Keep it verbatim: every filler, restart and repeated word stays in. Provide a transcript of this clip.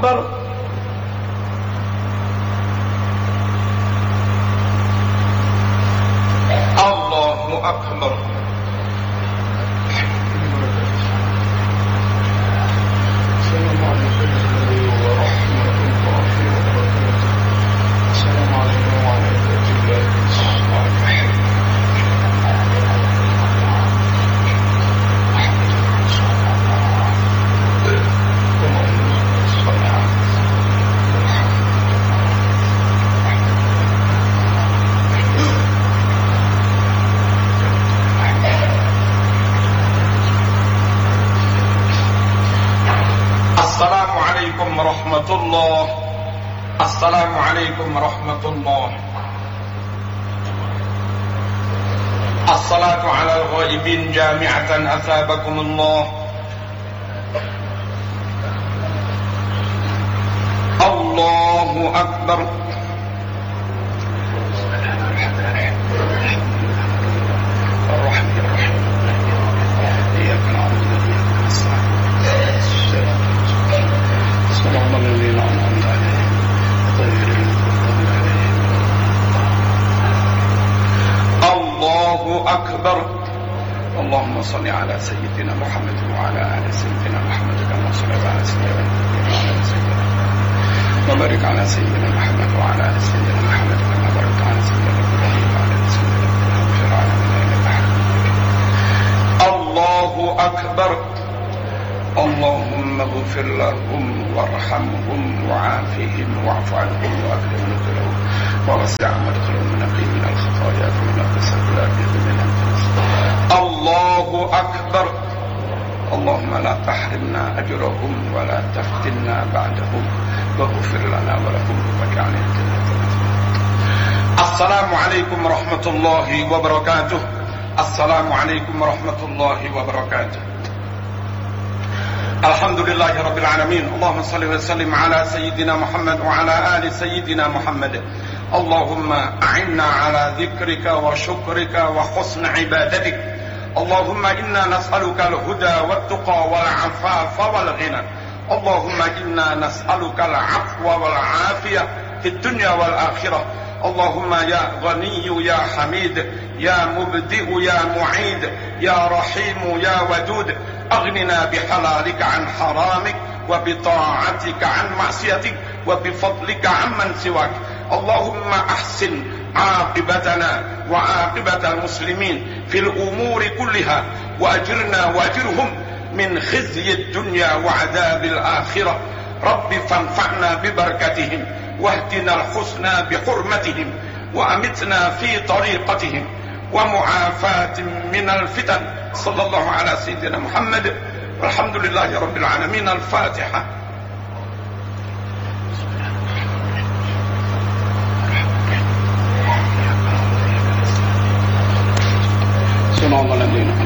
أكبر. الله أكبر. الله. السلام عليكم ورحمة الله. الصلاة على الغائبين جامعة أثابكم الله. الله أكبر. الله أكبر. اللهم صل على سيدنا محمد وعلى آل سيدنا محمد كما صليت على سيدنا محمد وبارك على سيدنا محمد وعلى آل سيدنا محمد كما باركت على سيدنا إبراهيم وعلى آل سيدنا إبراهيم في العالمين إنك حميد مجيد. الله أكبر. اللهم اغفر لهم وارحمهم وعافهم واعف عنهم واكرم نزلهم ووسع مدخلهم ونقي من الخطايا فينقص الابيض من الدنس. الله اكبر. اللهم لا تحرمنا اجرهم ولا تفتنا بعدهم واغفر لنا ولهم واجعل الجنه. السلام عليكم ورحمه الله وبركاته. السلام عليكم ورحمه الله وبركاته. الحمد لله رب العالمين. اللهم صل وسلم على سيدنا محمد وعلى آل سيدنا محمد. اللهم أعنا على ذكرك وشكرك وحسن عبادتك. اللهم إنا نسألك الهدى والتقى والعفاف والغنى. اللهم إنا نسألك العفو والعافية في الدنيا والآخرة. اللهم يا غني يا حميد يا مبدئ يا معيد يا رحيم يا ودود أغننا بحلالك عن حرامك وبطاعتك عن معصيتك وبفضلك عمن سواك. اللهم أحسن عاقبتنا وعاقبة المسلمين في الأمور كلها وأجرنا وأجرهم من خزي الدنيا وعذاب الآخرة. رب فانفعنا ببركتهم واهدنا الحسنى بحرمتهم وأمتنا في طريقتهم ومعافاة من الفتن. صلى الله على سيدنا محمد والحمد لله رب العالمين. الفاتحة. صلى الله عليه وسلم.